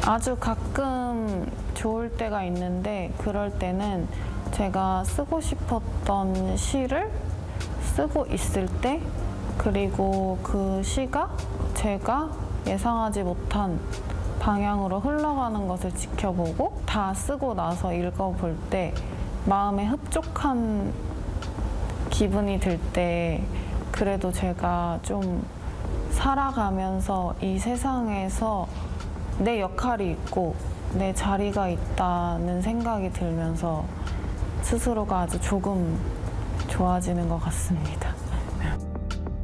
아주 가끔 좋을 때가 있는데 그럴 때는 제가 쓰고 싶었던 시를 쓰고 있을 때 그리고 그 시가 제가 예상하지 못한 방향으로 흘러가는 것을 지켜보고 다 쓰고 나서 읽어볼 때 마음에 흡족한 기분이 들 때 그래도 제가 좀 살아가면서 이 세상에서 내 역할이 있고 내 자리가 있다는 생각이 들면서 스스로가 아주 조금 좋아지는 것 같습니다.